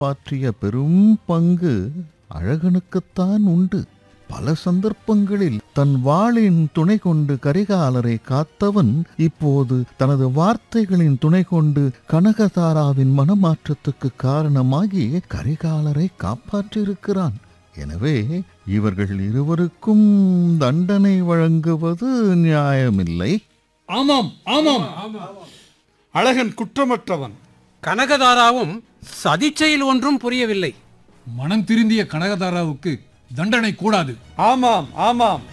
பாற்றிய பெரும் பங்கு அழகனுக்குத்தான் உண்டு. பல சந்தர்ப்பங்களில் தன் வாளின் துணை கொண்டு கரிகாலரை காத்தவன் இப்போது தனது வார்த்தைகளின் துணை கொண்டு கனகதாராவின் மனமாற்றத்துக்கு காரணமாகி கரிகாலரை காப்பாற்றியிருக்கிறான். எனவே இவர்கள் இருவருக்கும் தண்டனை வழங்குவது நியாயமில்லை. ஆமாம் ஆமாம், அழகன் குற்றமற்றவன். கனகதாராவும் சதிச்செயல் ஒன்றும் புரியவில்லை. மனம் திருந்திய கனகதாராவுக்கு தண்டனை கூடாது. ஆமாம் ஆமாம்.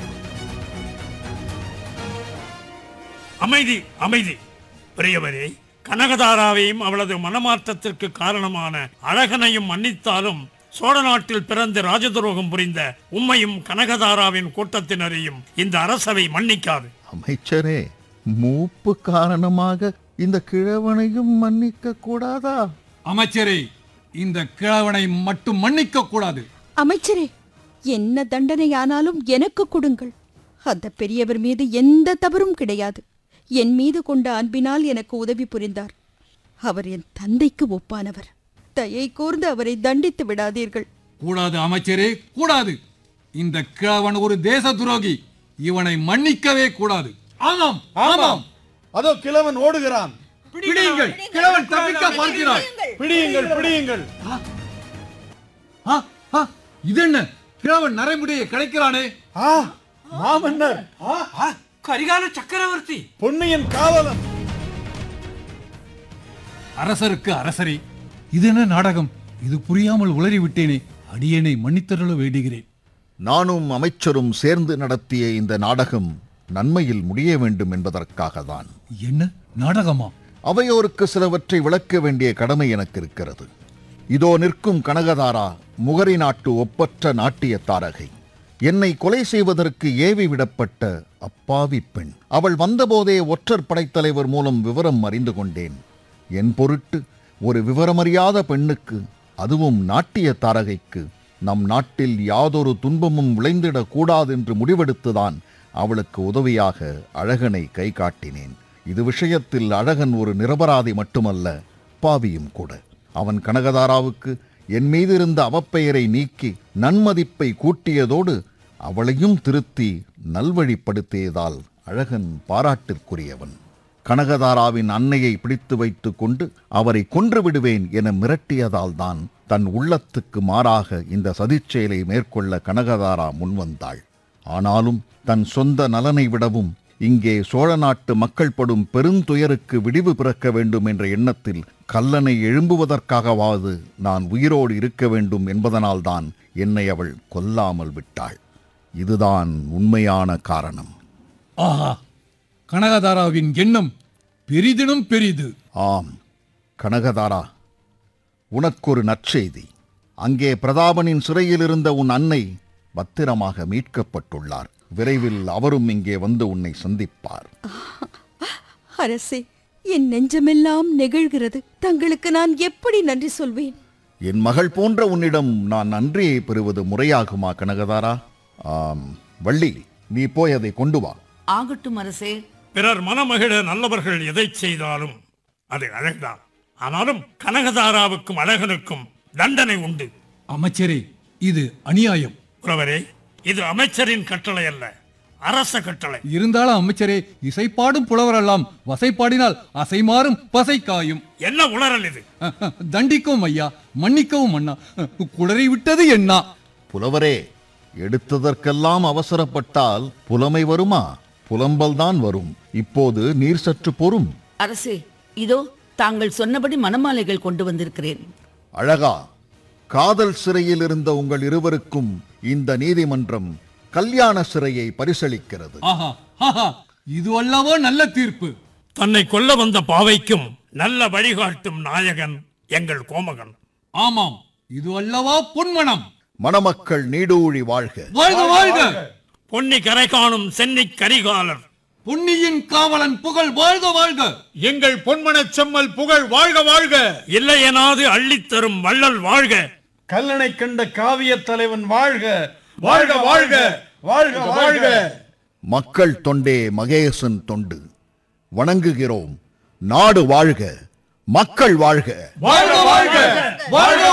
அமைதி அமைதி. பெரியவரே, கனகதாராவையும் அவளது மனமாற்றத்திற்கு காரணமான அழகனையும் மன்னித்தாலும் சோழ நாட்டில் பிறந்து ராஜதுரோகம் புரிந்த உம்மையும் கனகதாராவின் கூட்டத்தினரையும் இந்த அரசவை மன்னிக்காது. அமைச்சரே, மூப்பு காரணமாக இந்த கிழவனையும் மன்னிக்க கூடாதா? அமைச்சரே, இந்த கிழவனை மட்டும் மன்னிக்க கூடாது. அமைச்சரே, என்ன தண்டனையானாலும் எனக்கு கொடுங்கள். அந்த பெரியவர் மீது எந்த தவறும் கிடையாது. என் மீது கொண்ட அன்பினால் எனக்கு உதவி புரிந்தார். அவர் என் தந்தைக்கு ஒப்பானவர். தயை கூர்ந்து அவரை தண்டித்து விடாதீர்கள். கூடாது அமைச்சரே, கூடாது. இந்த கிழவன் ஒரு தேச துரோகி. இவனை மன்னிக்கவே கூடாது. ஆமாம் ஆமாம். அதோ கிழவன் ஓடுகிறான். பிடியுங்கள், கிழவன் தப்பிக்க பார்க்கிறான். பிடியுங்கள் பிடியுங்கள். இது என்ன? கிழவன் நரைமுடியை கிடைக்கிறானே. மாமன்னர், கரிகால சக்கரவர்த்தி, பொன்னியின் காவலன். அரசருக்கு அரசரே, இது என்ன நாடகம்? இது புரியாமல் உளறி விட்டேனே. அடியேனை மன்னித்தருள வேண்டுகிறேன். நானும் அமைச்சரும் சேர்ந்து நடத்திய இந்த நாடகம் நன்மையில் முடிய வேண்டும் என்பதற்காகத்தான். என்ன நாடகமா? அவையோருக்கு சிலவற்றை விளக்க வேண்டிய கடமை எனக்கு இருக்கிறது. இதோ நிற்கும் கனகதாரா முகரி நாட்டு ஒப்பற்ற நாட்டிய தாரகை. என்னை கொலை செய்வதற்கு ஏவி விடப்பட்ட அப்பாவி பெண். அவள் வந்தபோதே ஒற்றர் படைத்தலைவர் மூலம் விவரம் அறிந்து கொண்டேன். என் பொருட்டு ஒரு விவரமறியாத பெண்ணுக்கு, அதுவும் நாட்டிய தாரகைக்கு, நம் நாட்டில் யாதொரு துன்பமும் விளைந்திடக்கூடாது என்று முடிவெடுத்துதான் அவளுக்கு உதவியாக அழகனை கை காட்டினேன். இது விஷயத்தில் அழகன் ஒரு நிரபராதி மட்டுமல்ல, பாவியும் கூட. அவன் கனகதாராவுக்கு என் மீது இருந்த அவப்பெயரை நீக்கி நன்மதிப்பை கூட்டியதோடு அவளையும் திருத்தி நல்வழிப்படுத்தியதால் அழகன் பாராட்டிற்குரியவன். கனகதாராவின் அன்னையை பிடித்து வைத்து கொண்டு அவரை கொன்று விடுவேன் என மிரட்டியதால் தான் தன் உள்ளத்துக்கு மாறாக இந்த சதிச்செயலை மேற்கொள்ள கனகதாரா முன்வந்தாள். ஆனாலும் தன் சொந்த நலனை விடவும் இங்கே சோழ நாட்டு மக்கள் படும் பெருந்துயருக்கு விடிவு பிறக்க வேண்டும் என்ற எண்ணத்தில் கல்லனை எழும்புவதற்காகவாவது நான் உயிரோடு இருக்க வேண்டும் என்பதனால்தான் என்னை அவள் கொல்லாமல் விட்டாள். இதுதான் உண்மையான காரணம். ஆஹா, கனகதாராவின் எண்ணம் பெரிதினும் பெரிது. ஆம் கனகதாரா, உனக்கொரு நற்செய்தி. அங்கே பிரதாபனின் சிறையில் இருந்த உன் அன்னை பத்திரமாக மீட்கப்பட்டுள்ளார். விரைவில் அவரும் இங்கே வந்து உன்னை சந்திப்பார். அரசே, என் நெஞ்சமெல்லாம் நெகிழ்கிறது. தங்களுக்கு நான் எப்படி நன்றி சொல்வேன்? என் மகள் போன்ற உன்னிடம் நான் நன்றியை பெறுவது முறையாகுமா கனகதாரா? வள்ளி, நீ போய் அதை கொண்டு வா. ஆகட்டும் அரசே. பிறர் மனமகிழ நல்லவர்கள் எதை செய்தாலும் அது அழகுதான். ஆனாலும் கனகதாராவுக்கும் அழகனுக்கும் தண்டனை உண்டு. அமைச்சரே, இது அநியாயம். புலவரே, இது அமைச்சரின் கட்டளை அல்ல, அரச கட்டளை. இருந்தாலும் அமைச்சரே, இசைப்பாடும் புலவரெல்லாம் வசைப்பாடினால் அசைமாறும் பசை காயும். என்ன உளறல் இது? தண்டிக்கவும் ஐயா, மன்னிக்கவும் அண்ணா. குளறி விட்டது என்ன? புலவரே, எடுத்ததற்கெல்லாம் அவசரப்பட்டால் புலமை வருமா? புலம்பல்தான் வரும். இப்போது நீர் சற்று பொறும். அரசே, இதோ தாங்கள் சொன்னபடி மணமாலைகள் கொண்டு வந்திருக்கிறேன். அழகா, காதல் சிறையில் இருந்த உங்கள் இருவருக்கும் இந்த நீதிமன்றம் கல்யாண சிறையை பரிசளிக்கிறது. ஆஹா, ஆஹா, இது அல்லவோ நல்ல தீர்ப்பு. தன்னை கொல்ல வந்த பாவைக்கும் நல்ல வழிகாட்டும் நாயகன் எங்கள் கோமகன். ஆமாம், இது அல்லவா பொன்மனம். மணமக்கள் நீடூழி வாழ்க. வாழ்க வாழ்க. பொன்னி கரை காணும் சென்னி கரிகாலர், பொன்னியின் காவலன் புகழ் வாழ்க வாழ்க. எங்கள் பொன்மனச் செம்மல் புகழ் வாழ்க வாழ்க. இல்லையெனாது அள்ளித்தரும் வள்ளல் வாழ்க. கல்லணை கண்ட காவிய தலைவன் வாழ்க வாழ்க வாழ்க வாழ்க வாழ்க. மக்கள் தொண்டே மகேசன் தொண்டு. வணங்குகிறோம். நாடு வாழ்க, மக்கள் வாழ்க. வாழ்க வாழ்க வாழ்க